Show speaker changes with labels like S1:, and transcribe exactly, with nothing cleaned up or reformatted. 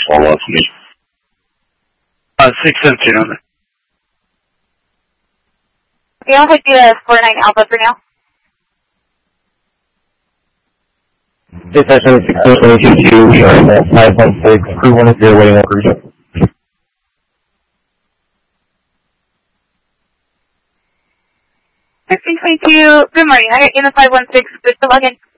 S1: follow up for me.
S2: Uh, six seventeen on it.
S3: Okay, I'll take the four nine Alpha for now.
S4: This is actually six seven two two, we are at five one six, crew one zero, waiting on cruiser.
S3: six twenty-two, good morning, I got unit five one six, good to log in.